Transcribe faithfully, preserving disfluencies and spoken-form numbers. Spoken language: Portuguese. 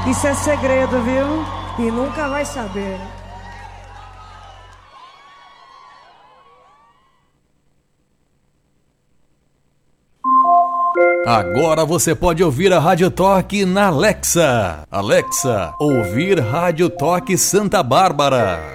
Isso é segredo, viu? E nunca vai saber. Agora você pode ouvir a Rádio Toque na Alexa. Alexa, ouvir Rádio Toque Santa Bárbara.